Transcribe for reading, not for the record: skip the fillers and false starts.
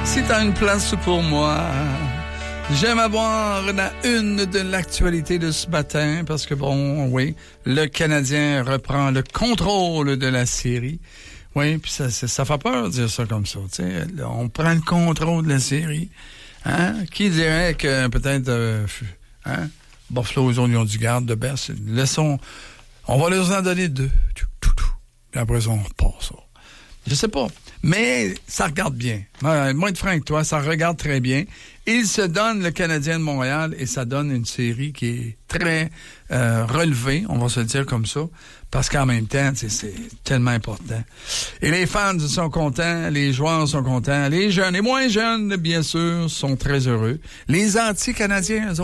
Si t'as une place pour moi, j'aime avoir la une de l'actualité de ce matin parce que bon, oui, le Canadien reprend le contrôle de la série. Oui, puis ça fait peur de dire ça comme ça, tu sais. On prend le contrôle de la série. Hein? Qui dirait que peut-être, Buffalo, ils ont du garde de Best. Laissons, on va leur en donner 2. Puis après ça, on repart ça. Je sais pas. Mais ça regarde bien. Moi, être franc que toi, ça regarde très bien. Il se donne le Canadien de Montréal et ça donne une série qui est très relevée, on va se le dire comme ça, parce qu'en même temps, c'est tellement important. Et les fans sont contents, les joueurs sont contents, les jeunes et moins jeunes, bien sûr, sont très heureux. Les anti-Canadiens, eux autres,